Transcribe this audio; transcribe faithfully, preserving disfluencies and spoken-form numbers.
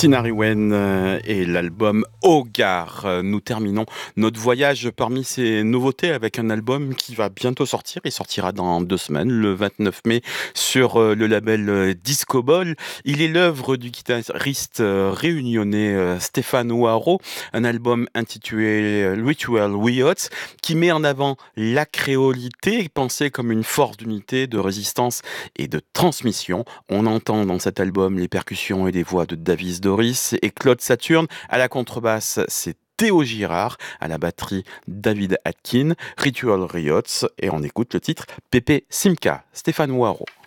Tinari Wen euh, et l'album Hogar. Euh, Nous terminons notre voyage parmi ces nouveautés avec un album qui va bientôt sortir. Il sortira dans deux semaines, le vingt-neuf mai, sur euh, le label euh, Disco Ball. Il est l'œuvre du guitariste euh, réunionnais euh, Stéphane Ouaro, un album intitulé euh, Ritual Riots qui met en avant la créolité, pensée comme une force d'unité, de résistance et de transmission. On entend dans cet album les percussions et les voix de Davis Doris et Claude Saturne. À la contrebasse, c'est Théo Girard, à la batterie David Atkin, Ritual Riots, et on écoute le titre Pépé Simca, Stéphane Ouaro.